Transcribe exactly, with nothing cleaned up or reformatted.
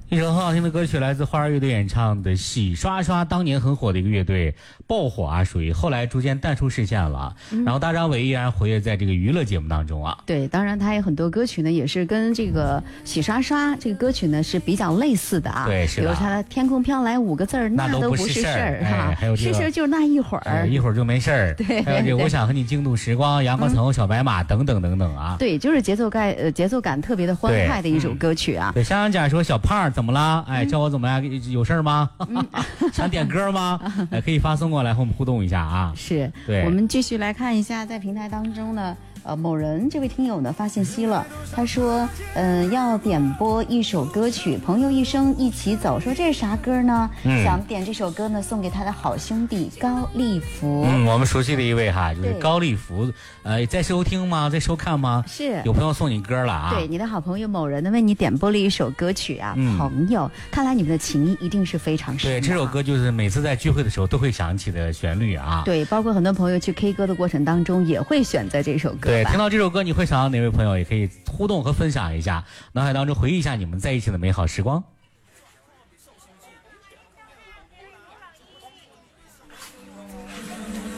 一首很好听的歌曲来自花儿乐队演唱的《洗刷刷》，当年很火的一个乐队，爆火啊，属于后来逐渐淡出视线了。嗯、然后大张伟依然活跃在这个娱乐节目当中啊。 对，当然他有很多歌曲呢，也是跟这个《洗刷刷》这个歌曲呢是比较类似的啊。 对，是的。 比如他的“天空飘来五个字儿，那都不是事儿哈。 还有这个是事儿就是那一会儿、 哎，一会儿就没事儿。 对， 还有这个我想和你竞度时光、阳光彩虹小白马、嗯、等等等等啊。 对，就是节奏感呃节奏感特别的欢快的一首歌曲啊。 对，香香甲说小胖怎么了？哎，叫我怎么样？有事儿吗？嗯、想点歌吗？哎，可以发送过来和我们互动一下啊。 是， 对， 我们继续来看一下，在平台当中呢，呃，某人这位听友呢发信息了，他说，嗯、呃，要点播一首歌曲《朋友一生一起走》，说这是啥歌呢？嗯、想点这首歌呢，送给他的好兄弟高立福。 嗯，我们熟悉的一位哈，就是高立福。呃，在收听吗？在收看吗？ 是， 有朋友送你歌了啊。 对，你的好朋友某人呢为你点播了一首歌曲啊，嗯、朋友，看来你们的情谊一定是非常深。 对，这首歌就是每次在聚会的时候都会响起的旋律啊。 对，包括很多朋友去 K 歌的过程当中也会选择这首歌。 对，听到这首歌你会想到哪位朋友？也可以互动和分享一下，脑海当中回忆一下你们在一起的美好时光。